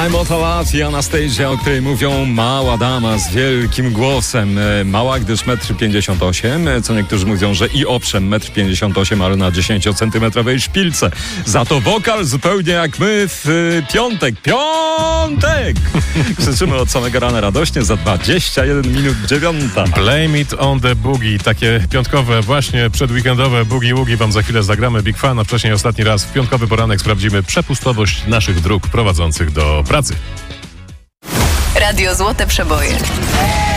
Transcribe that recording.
I'm Lat i Anastasia, o której mówią mała dama z wielkim głosem. Mała, gdyż 1,58 m, co niektórzy mówią, że i owszem 1,58 m, ale na 10-centymetrowej szpilce. Za to wokal zupełnie jak my w piątek. Krzyczymy od samego rana radośnie za 21 minut 9. Blame it on the boogie. Takie piątkowe, właśnie przedweekendowe boogie-woogie wam za chwilę zagramy. Big Fan, a wcześniej ostatni raz w piątkowy poranek sprawdzimy przepustowość naszych dróg prowadzących do pracy. Radio Złote Przeboje.